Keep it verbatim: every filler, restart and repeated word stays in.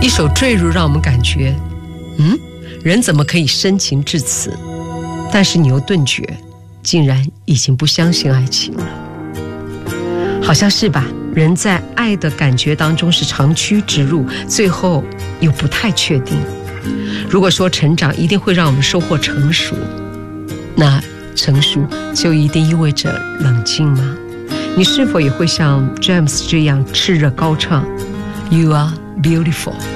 一首坠入让我们感觉，嗯，人怎么可以深情至此？但是你又顿觉，竟然已经不相信爱情了。好像是吧？人在爱的感觉当中是长驱直入，最后又不太确定。如果说成长一定会让我们收获成熟，那成熟就一定意味着冷静吗？你是否也会像 James 这样炽热高唱 You are beautiful？